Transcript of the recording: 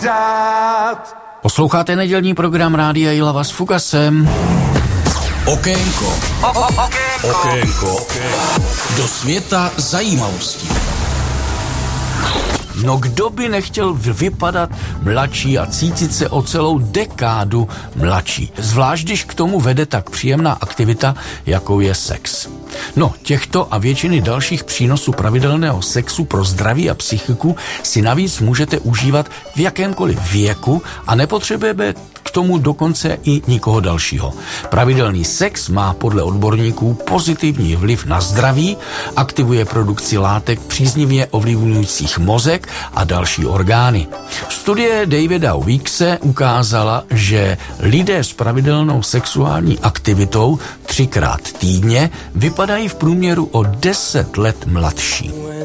řád. Posloucháte nedělní program Rádia Jilava s Fugasem. Okénko. Okénko. Do světa zajímavostí. No kdo by nechtěl vypadat mladší a cítit se o celou dekádu mladší? Zvlášť, když k tomu vede tak příjemná aktivita, jakou je sex. No, těchto a většiny dalších přínosů pravidelného sexu pro zdraví a psychiku si navíc můžete užívat v jakémkoliv věku a nepotřebujete k tomu dokonce i nikoho dalšího. Pravidelný sex má podle odborníků pozitivní vliv na zdraví, aktivuje produkci látek příznivě ovlivňujících mozek a další orgány. Studie Davida Weekse ukázala, že lidé s pravidelnou sexuální aktivitou 3krát týdně vypadají v průměru o 10 let mladší.